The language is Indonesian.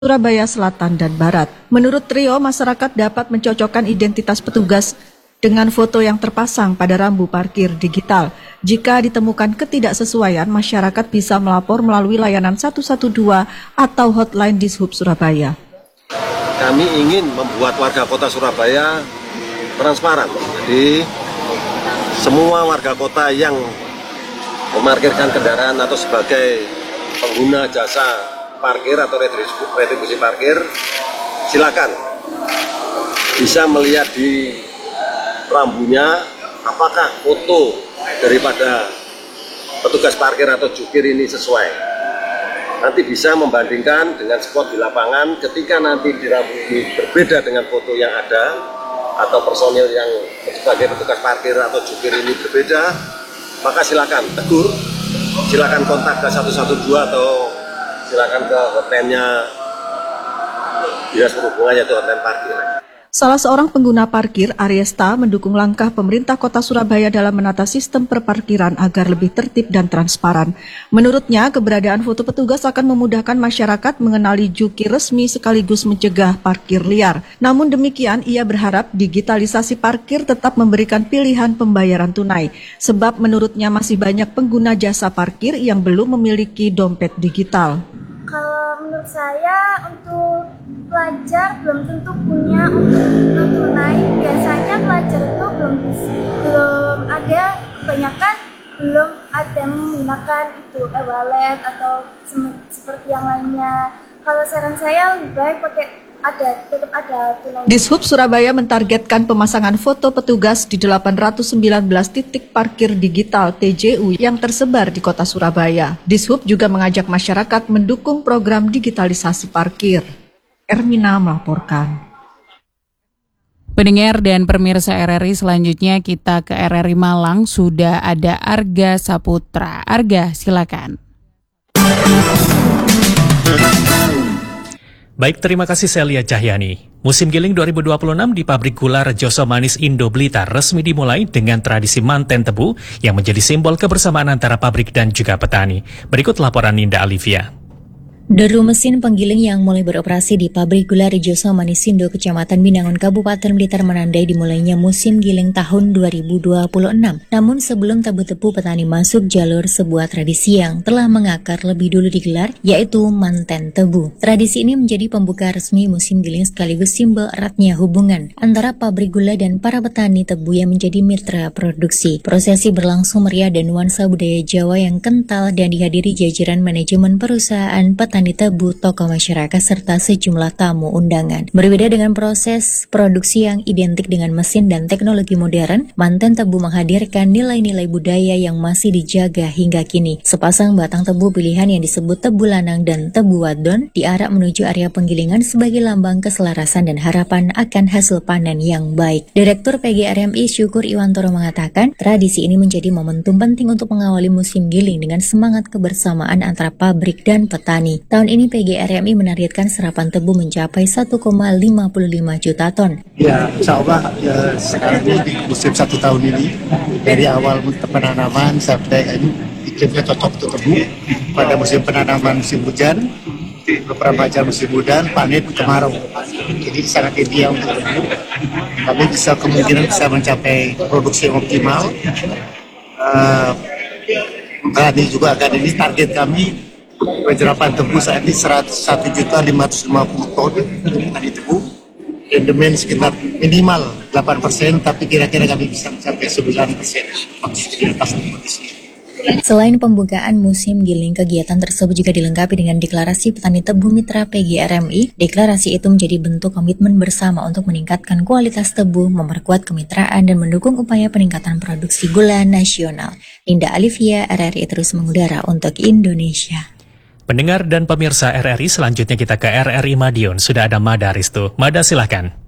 Surabaya Selatan dan Barat. Menurut trio, masyarakat dapat mencocokkan identitas petugas dengan foto yang terpasang pada rambu parkir digital. Jika ditemukan ketidaksesuaian, masyarakat bisa melapor melalui layanan 112 atau hotline Dishub Surabaya. Kami ingin membuat warga kota Surabaya transparan. Jadi semua warga kota yang memarkirkan kendaraan atau sebagai pengguna jasa parkir atau retribusi parkir, silakan bisa melihat di rambunya apakah foto daripada petugas parkir atau jukir ini sesuai. Nanti bisa membandingkan dengan spot di lapangan. Ketika nanti di rambu ini berbeda dengan foto yang ada atau personil yang sebagai petugas parkir atau jukir ini berbeda, maka silakan tegur, silakan kontak ke 112 atau silakan ke hotline-nya Dinas Perhubungan, yaitu hotline parkir. Salah seorang pengguna parkir, Ariesta, mendukung langkah pemerintah kota Surabaya dalam menata sistem perparkiran agar lebih tertib dan transparan. Menurutnya, keberadaan foto petugas akan memudahkan masyarakat mengenali jukir resmi sekaligus mencegah parkir liar. Namun demikian, ia berharap digitalisasi parkir tetap memberikan pilihan pembayaran tunai, sebab menurutnya masih banyak pengguna jasa parkir yang belum memiliki dompet digital. Kalau menurut saya untuk pelajar belum tentu punya untuk tunai. Biasanya pelajar itu belum ada, kebanyakan belum ada yang menggunakan itu e-wallet atau seperti yang lainnya. Kalau saran saya lebih baik tetap ada tunai. Dishub Surabaya mentargetkan pemasangan foto petugas di 819 titik parkir digital TJU yang tersebar di kota Surabaya. Dishub juga mengajak masyarakat mendukung program digitalisasi parkir. Ermina melaporkan. Pendengar dan pemirsa RRI, selanjutnya kita ke RRI Malang. Sudah ada Arga Saputra. Arga, silakan. Baik, terima kasih Celia Cahyani. Musim giling 2026 di pabrik gula Rejoso Manis Indo Blitar resmi dimulai dengan tradisi manten tebu yang menjadi simbol kebersamaan antara pabrik dan juga petani. Berikut laporan Ninda Alivia. Deru mesin penggiling yang mulai beroperasi di pabrik gula Rejoso Manisindo, Kecamatan Binangun, Kabupaten Blitar menandai dimulainya musim giling tahun 2026. Namun sebelum tebu-tebu petani masuk jalur sebuah tradisi yang telah mengakar lebih dulu digelar, yaitu manten tebu. Tradisi ini menjadi pembuka resmi musim giling sekaligus simbol eratnya hubungan antara pabrik gula dan para petani tebu yang menjadi mitra produksi. Prosesi berlangsung meriah dan nuansa budaya Jawa yang kental dan dihadiri jajaran manajemen perusahaan petani tebu, tokoh masyarakat, serta sejumlah tamu undangan. Berbeda dengan proses produksi yang identik dengan mesin dan teknologi modern, manten tebu menghadirkan nilai-nilai budaya yang masih dijaga hingga kini. Sepasang batang tebu pilihan yang disebut tebu lanang dan tebu wadon diarak menuju area penggilingan sebagai lambang keselarasan dan harapan akan hasil panen yang baik. Direktur PGRMI Syukur Iwantoro mengatakan, tradisi ini menjadi momentum penting untuk mengawali musim giling dengan semangat kebersamaan antara pabrik dan petani. Tahun ini PGRMI menargetkan serapan tebu mencapai 1,55 juta ton. Ya, insya Allah sekarang ini di musim 1 tahun ini, dari awal penanaman sampai ini iklimnya cocok untuk tebu. Pada musim penanaman musim hujan, beberapa jam musim hujan, panen kemarau. Jadi sangat ideal untuk tebu. Kami kemungkinan bisa mencapai produksi yang optimal. Tadi juga akan ini target kami. Penyerapan tebu saat ini 1.550 ton tadi tebu, dan demand sekitar minimal 8%, tapi kira-kira kami bisa mencapai 9% di atas kondisi. Selain pembukaan musim giling, kegiatan tersebut juga dilengkapi dengan deklarasi petani tebu mitra PGRMI. Deklarasi itu menjadi bentuk komitmen bersama untuk meningkatkan kualitas tebu, memperkuat kemitraan, dan mendukung upaya peningkatan produksi gula nasional. Ninda Alivia, RRI terus mengudara untuk Indonesia. Pendengar dan pemirsa RRI, selanjutnya kita ke RRI Madiun. Sudah ada Mada Ristu. Mada, silahkan.